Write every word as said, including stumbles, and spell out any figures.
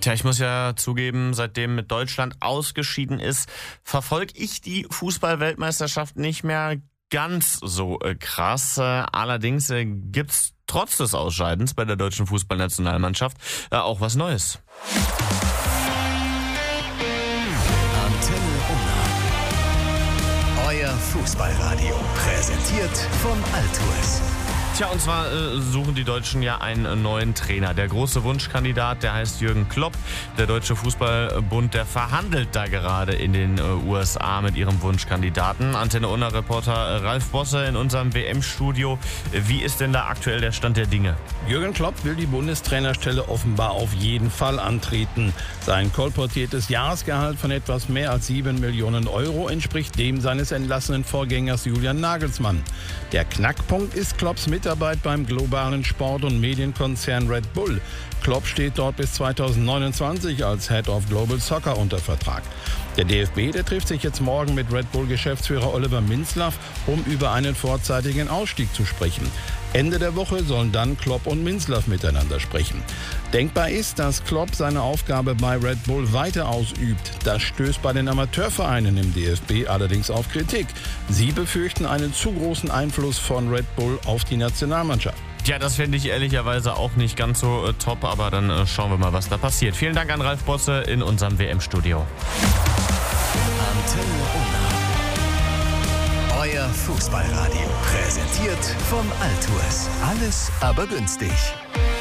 Tja, ich muss ja zugeben, seitdem mit Deutschland ausgeschieden ist, verfolge ich die Fußball-Weltmeisterschaft nicht mehr ganz so äh, krass. Äh, allerdings äh, gibt's trotz des Ausscheidens bei der deutschen Fußballnationalmannschaft äh, auch was Neues. Antenne Unna. Euer Fußballradio. Präsentiert von Altues. Tja, und zwar äh, suchen die Deutschen ja einen neuen Trainer. Der große Wunschkandidat, der heißt Jürgen Klopp. Der Deutsche Fußballbund, der verhandelt da gerade in den äh, U S A mit ihrem Wunschkandidaten. Antenne Unna-Reporter äh, Ralf Bosse in unserem W M-Studio. Wie ist denn da aktuell der Stand der Dinge? Jürgen Klopp will die Bundestrainerstelle offenbar auf jeden Fall antreten. Sein kolportiertes Jahresgehalt von etwas mehr als sieben Millionen Euro entspricht dem seines entlassenen Vorgängers Julian Nagelsmann. Der Knackpunkt ist Klopps Mitarbeit beim globalen Sport- und Medienkonzern Red Bull. Klopp steht dort bis zweitausendneunundzwanzig als Head of Global Soccer unter Vertrag. Der D F B, der trifft sich jetzt morgen mit Red Bull-Geschäftsführer Oliver Minzlaff, um über einen vorzeitigen Ausstieg zu sprechen. Ende der Woche sollen dann Klopp und Minzlaff miteinander sprechen. Denkbar ist, dass Klopp seine Aufgabe bei Red Bull weiter ausübt. Das stößt bei den Amateurvereinen im D F B allerdings auf Kritik. Sie befürchten einen zu großen Einfluss von Red Bull auf die Nationalmannschaft. Ja, das fände ich ehrlicherweise auch nicht ganz so äh, top, aber dann äh, schauen wir mal, was da passiert. Vielen Dank an Ralf Bosse in unserem W M-Studio. Antenne Unna. Euer Fußballradio. Präsentiert von Altues. Alles aber günstig.